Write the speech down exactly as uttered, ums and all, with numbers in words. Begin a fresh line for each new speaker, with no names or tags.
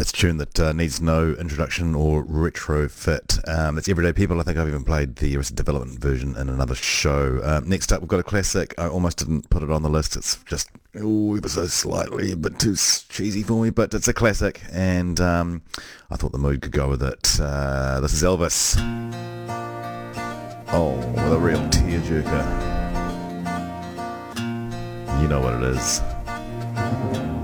It's a tune that uh, needs no introduction or retrofit. Um, it's Everyday People. I think I've even played the Arrested Development version in another show. Uh, next up, we've got a classic. I almost didn't put it on the list. It's just, oh, ever so slightly a bit too cheesy for me, but it's a classic, and um, I thought the mood could go with it. Uh, this is Elvis. Oh, with a real tearjerker. You know what it is.